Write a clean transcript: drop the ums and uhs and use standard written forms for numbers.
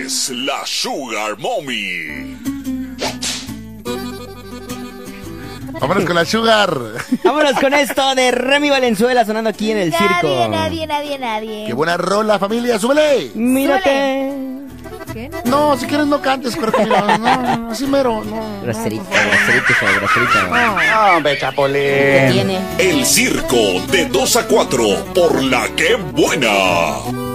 es la Sugar Mommy. Vámonos con la Sugar. Vámonos con esto de Remy Valenzuela sonando aquí en el circo. Nadie. Qué buena rola, familia, súbele. Mírate. ¿Qué? No, si quieres no cantes, Jorge. No, así mero, no. Groserito. No, hombre, Chapulín. ¿Qué tiene? El circo de 2 a 4 por La Que Buena.